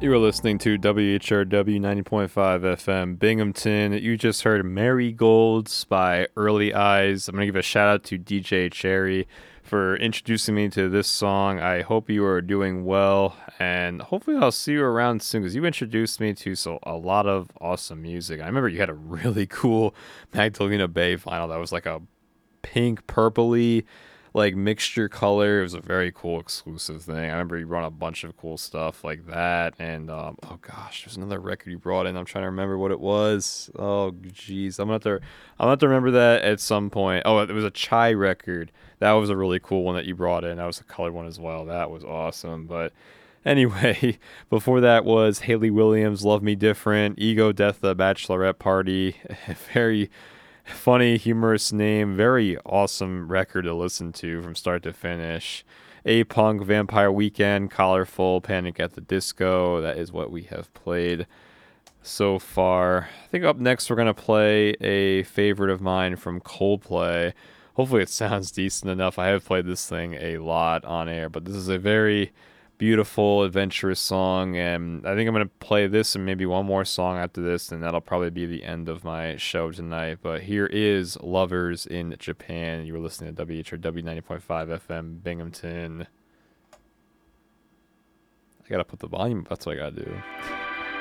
You were listening to WHRW 90.5 FM Binghamton. You just heard Marigolds by Early Eyes. I'm going to give a shout out to DJ Cherry for introducing me to this song. I hope you are doing well, and hopefully I'll see you around soon because you introduced me to a lot of awesome music. I remember you had a really cool Magdalena Bay vinyl that was like a pink, purpley like mixture color. It was a very cool exclusive thing. I remember you brought a bunch of cool stuff like that. And oh gosh, there's another record you brought in. I'm trying to remember what it was. Oh geez, I'm gonna have to remember that at some point. Oh, it was a Chai record. That was a really cool one that you brought in. That was a colored one as well. That was awesome. But anyway, before that was Haley Williams, Love Me Different, Ego Death, The Bachelorette Party. Very funny, humorous name. Very awesome record to listen to from start to finish. A Punk, Vampire Weekend, Collarful, Panic at the Disco. That is what we have played so far. I think up next we're going to play a favorite of mine from Coldplay. Hopefully it sounds decent enough. I have played this thing a lot on air, but this is a very beautiful, adventurous song, and I think I'm going to play this and maybe one more song after this, and that'll probably be the end of my show tonight. But here is Lovers in Japan. You were listening to WHRW 90.5 FM Binghamton. I gotta put the volume up, that's what I gotta do.